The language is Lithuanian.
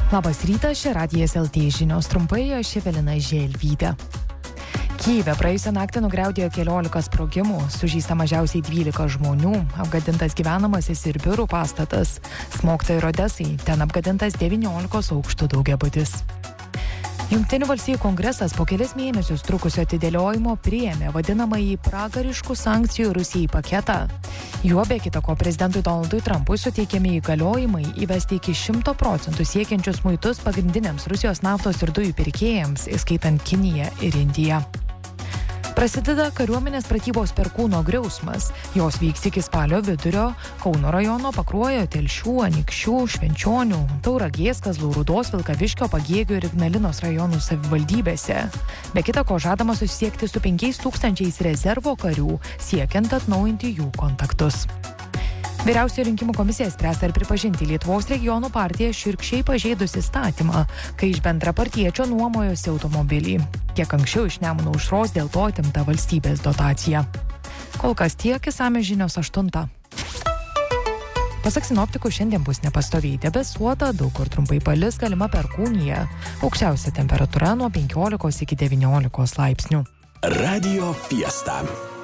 Labas rytas, čia Radijas LT žinios, trumpai aš Evelina Želvytė. Kyjive praėjusią naktį nugriaudėjo 14 sprogimų, sužeista mažiausiai 12 žmonių, apgadintas gyvenamasis ir biurų pastatas. Smogta ir Odesai, ten apgadintas 19 aukštų daugiabutis. Jungtinių valstijų kongresas po kelis mėnesius trukusio atidėliojimo priėmė vadinamąjį pragariškų sankcijų Rusijai paketą. Juo be kita ko prezidentui Donaldui Trumpui suteikiami įgaliojimai įvesti iki 100% siekiančius muitus pagrindiniams Rusijos naftos ir dujų pirkėjams, įskaitant Kiniją ir Indiją. Prasideda kariuomenės pratybos Perkūno griausmas. Jos vyks iki spalio vidurio Kauno rajono, Pakruojo, Telšių, Anykščių, Švenčionių, Tauragės, Kazlų Rūdos, Vilkaviškio, Pagėgių ir Ignalinos rajonų savivaldybėse. Be kita ko žadama susisiekti su 5000 rezervo karių, siekiant atnaujinti jų kontaktus. Vyriausioji rinkimų komisija spręs ar pripažinti Lietuvos regionų partiją šiurkščiai pažeidus įstatymą, kai iš bendrapartiečio nuomojosi automobilį. Kiek anksčiau iš Nemuno aušros dėl to atimta valstybės dotacija. Kol kas tiek, išsamios žinios 8. Pasak sinoptikų, šiandien bus nepastoviai debesuota, daug kur trumpai palis, galima perkūnija. Aukščiausia temperatūra nuo 15 iki 19 laipsnių. Radio Fiesta.